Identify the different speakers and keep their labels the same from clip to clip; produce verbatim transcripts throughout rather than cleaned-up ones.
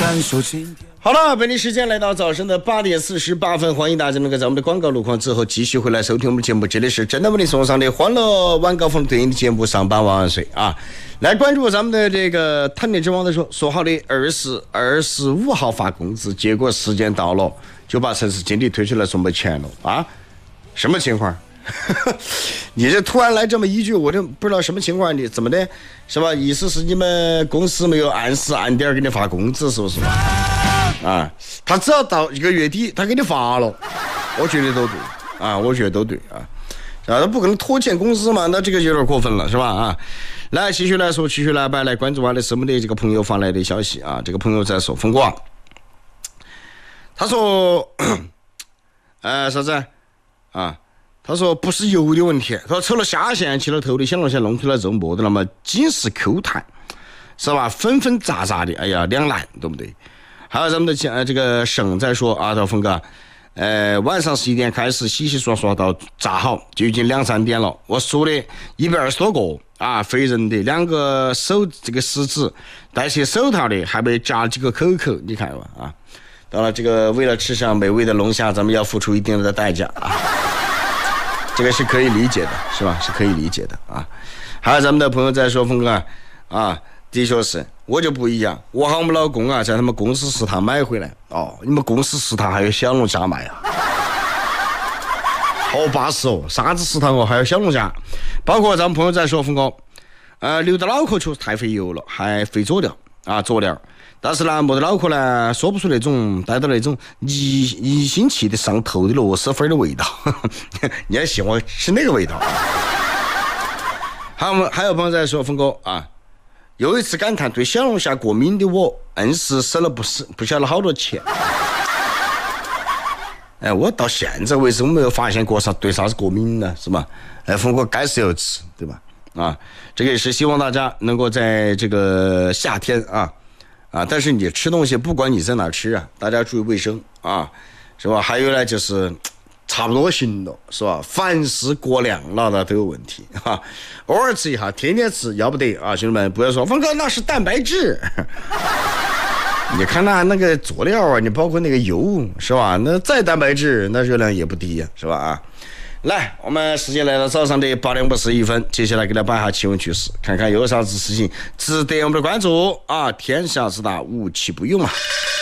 Speaker 1: 感受晴天。
Speaker 2: 好了，北京时间来到早上的八点四十八分，欢迎大家能够在我们的广告路况之后继续回来收听我们的节目。这里是真的为你送上的欢乐晚高峰对应的节目，上班万万岁啊！来关注咱们的这个探店之王的说，说好的二十二十五号发工资，结果时间到了就把城市经理推出来说没钱了啊？什么情况？你这突然来这么一句，我就不知道什么情况，你怎么的，是吧？意思是你们公司没有按时按点给你发工资，是不是？啊，他只要到一个月底，他给你发了，我觉得都对啊，我觉得都对啊，啊，他不可能拖欠工资嘛，那这个有点过分了，是吧？啊，来继续来说，继续来吧，来关注完的是我们的这个朋友发来的消息啊，这个朋友在说，峰哥啊，他说，呃，啥子啊？他说不是油的问题，他说抽了下线去了头的，想了想弄起来之后没得那么紧实抠弹，是吧？纷纷杂杂的，哎呀，两难，对不对？还有咱们的讲这个省在说啊，赵峰哥，呃，晚上十一点开始洗洗刷刷到炸好，就已经两三点了。我数的一百二十多个啊，非人的两个手这个食指戴起手套的，还被夹了几个口口，你看吧啊。当然，这个为了吃上美味的龙虾，咱们要付出一定的代价啊。这个是可以理解的，是吧？是可以理解的啊。还有咱们的朋友在说，峰哥啊，的确是，我就不一样，我和我们老公啊，在他们公司食堂买回来哦。你们公司食堂还有小龙虾卖啊？好巴适哦！啥子食堂哦？还有小龙虾，包括咱们朋友在说，峰哥，呃，留到脑壳确实太费油了，还费佐料啊，佐料。但是呢，没得脑壳呢，说不出那种带到那种一一星期的上头的螺蛳粉的味道。你还喜欢吃那个味道？还有还有朋友在说，峰哥啊，又一次感叹，对小龙虾过敏的我，硬是省了不是不晓得好多钱。哎，我到现在为什么没有发现过啥对啥子过敏呢？是吧？哎，峰哥该是要吃，对吧？啊，这个也是希望大家能够在这个夏天啊。啊，但是你吃东西，不管你在哪吃啊，大家注意卫生啊，是吧？还有呢，就是差不多行了，是吧？凡事过量了，那都有问题哈。偶尔吃一下，天天吃要不得啊，兄弟们，不要说峰哥那是蛋白质。你看那那个佐料啊，你包括那个油，是吧？那再蛋白质，那热量也不低呀、啊，是吧？啊。来，我们时间来到早上的八点五十一分，接下来给大家摆一下气温趋势，看看有啥子事情值得我们的关注啊！天下之大，无奇不有嘛。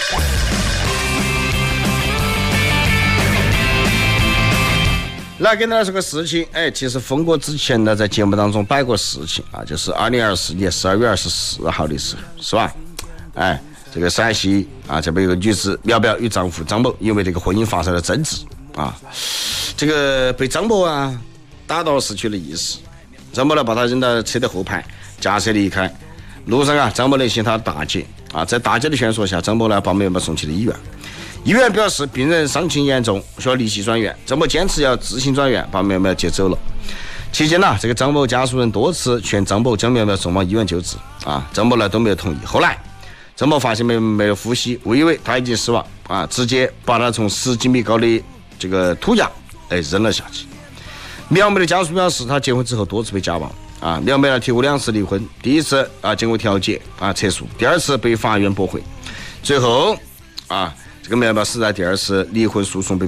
Speaker 2: 来跟大家说个事情，哎，其实峰哥之前呢在节目当中摆过事情啊，就是二零二四年十二月二十四号的时候，是吧？哎，这个陕西啊这边有个女子苗苗与丈夫张某因为这个婚姻发生了争执啊。这个被张某啊打到失去了意识，张某呢把他扔到车的后排，驾车离开。路上啊，张某联系他大姐啊，在大姐的劝说下，张某呢把苗苗送去了医院。医院表示病人伤情严重，需要立即转院。张某坚持要自行转院，把苗苗接走了。期间呢，这个张某家属人多次劝张某将苗苗送往医院救治啊，张某呢都没有同意。后来张某发现苗苗没有呼吸，误以为他已经死亡啊，直接把他从十几米高的这个土崖哎扔了下去。苗苗的家属表示，他结婚之后多次被家暴啊，苗苗呢提过两次离婚，第一次啊经过调解啊撤诉，第二次被法院驳回，最后啊这个苗苗是在第二次离婚诉讼被